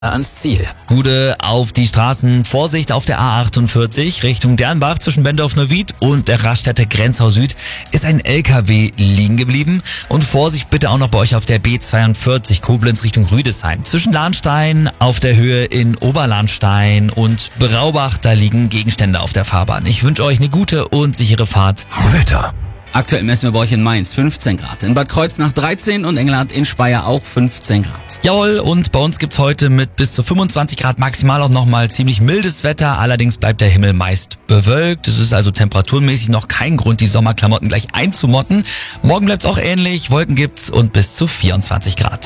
ans Ziel. Gute auf die Straßen. Vorsicht auf der A48 Richtung Dernbach zwischen Bendorf-Neuwied und der Raststätte Grenzau Süd ist ein LKW liegen geblieben. Und Vorsicht bitte auch noch bei euch auf der B42 Koblenz Richtung Rüdesheim. Zwischen Lahnstein auf der Höhe in Oberlahnstein und Braubach, da liegen Gegenstände auf der Fahrbahn. Ich wünsche euch eine gute und sichere Fahrt. Wetter. Aktuell messen wir bei euch in Mainz 15 Grad, in Bad Kreuznach 13 und Engelhardt in Speyer auch 15 Grad. Jawohl, und bei uns gibt's heute mit bis zu 25 Grad maximal auch nochmal ziemlich mildes Wetter. Allerdings bleibt der Himmel meist bewölkt. Es ist also temperaturmäßig noch kein Grund, die Sommerklamotten gleich einzumotten. Morgen bleibt's auch ähnlich, Wolken gibt's und bis zu 24 Grad.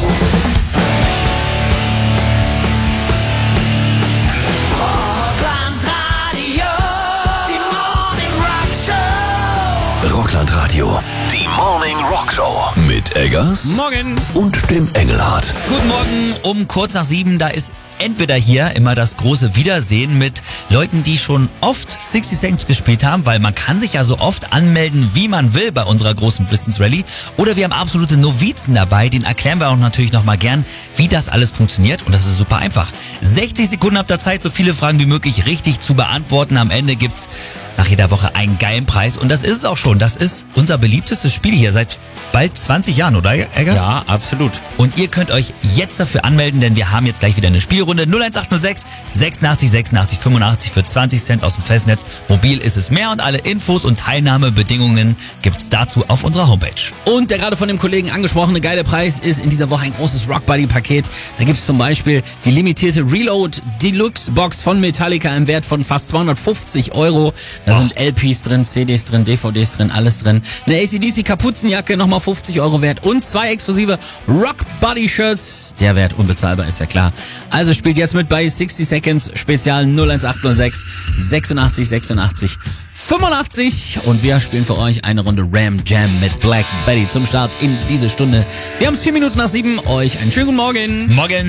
Rocklandradio. Die Morning Rock Show. Mit Eggers. Morgen. Und dem Engelhardt. Guten Morgen, um kurz nach 7, da ist entweder hier immer das große Wiedersehen mit Leuten, die schon oft 60 Seconds gespielt haben, weil man kann sich ja so oft anmelden, wie man will bei unserer großen Wissensrallye. Oder wir haben absolute Novizen dabei, den erklären wir auch natürlich nochmal gern, wie das alles funktioniert. Und das ist super einfach. 60 Sekunden habt ihr Zeit, so viele Fragen wie möglich richtig zu beantworten. Am Ende gibt's nach jeder Woche einen geilen Preis. Und das ist es auch schon. Das ist unser beliebtestes Spiel hier seit bald 20 Jahren, oder, Eggers? Ja, absolut. Und ihr könnt euch jetzt dafür anmelden, denn wir haben jetzt gleich wieder eine Spielrunde. 01806 86 86 85 für 20 Cent aus dem Festnetz. Mobil ist es mehr und alle Infos und Teilnahmebedingungen gibt's dazu auf unserer Homepage. Und der gerade von dem Kollegen angesprochene geile Preis ist in dieser Woche ein großes Rockbuddy-Paket. Da gibt's zum Beispiel die limitierte Reload Deluxe Box von Metallica im Wert von fast 250 €. Da sind LPs drin, CDs drin, DVDs drin, alles drin. Eine AC/DC Kapuzenjacke, nochmal 50 € wert und 2 exklusive Rockbuddy-Shirts. Der Wert unbezahlbar, ist ja klar. Also spielt jetzt mit bei 60 Seconds Spezial 01806 86 86 85 und wir spielen für euch eine Runde Ram Jam mit Black Betty zum Start in diese Stunde. Wir haben es 4 Minuten nach 7. Euch einen schönen guten Morgen. Morgen.